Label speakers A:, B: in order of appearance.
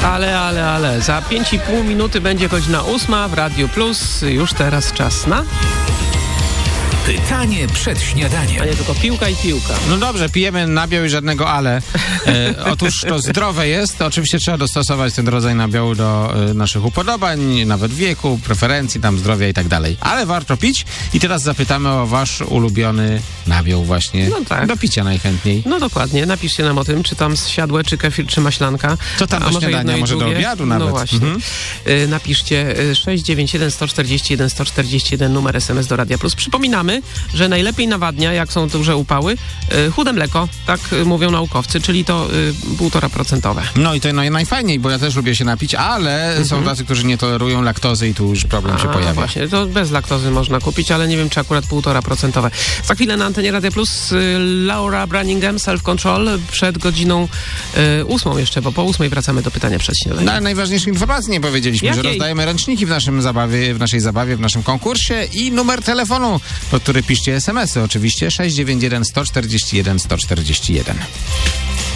A: Ale. Za 5,5 minuty będzie godzina 8 w Radiu Plus. Już teraz czas na...
B: Pytanie przed śniadaniem.
A: A nie tylko piłka i piłka.
C: No dobrze, pijemy nabiał i żadnego ale. Otóż to zdrowe jest. Oczywiście trzeba dostosować ten rodzaj nabiału do naszych upodobań, nawet wieku, preferencji, tam zdrowia i tak dalej. Ale warto pić i teraz zapytamy o wasz ulubiony nabiał właśnie.
A: No tak.
C: Do picia najchętniej.
A: No dokładnie. Napiszcie nam o tym, czy tam siadłe, czy kefir, czy maślanka.
C: Co tam do śniadania, może do obiadu nawet.
A: No właśnie. Napiszcie 691 141 141 numer SMS do Radia Plus. Przypominamy, że najlepiej nawadnia, jak są duże upały, chude mleko, tak mówią naukowcy, czyli to 1,5%.
C: No i to najfajniej, bo ja też lubię się napić, ale są tacy, którzy nie tolerują laktozy i tu już problem się pojawia.
A: Właśnie, to bez laktozy można kupić, ale nie wiem, czy akurat 1,5%. Za chwilę na antenie Radia Plus Laura Branningham, Self Control, przed godziną 8 jeszcze, bo po 8 wracamy do pytania przed śniadaniem.
C: No, ale najważniejsze informacje nie powiedzieliśmy,
A: Jakiej?
C: że rozdajemy ręczniki w naszej zabawie, w naszym konkursie i numer telefonu, pod który piszcie SMS-y oczywiście 691 141 141.